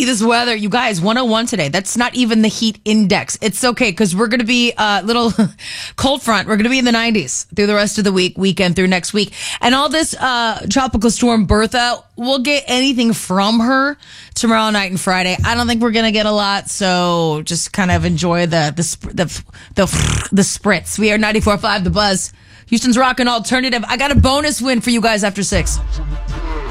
this weather. You guys, 101 today. That's not even the heat index. It's okay because we're going to be a little cold front. We're going to be in the 90s through the rest of the weekend through next week. And all this tropical storm Bertha, we'll get anything from her tomorrow night and Friday. I don't think we're going to get a lot, so just kind of enjoy the spritz. We are 94.5 The Buzz. Houston's Rockin' Alternative. I got a bonus win for you guys after 6.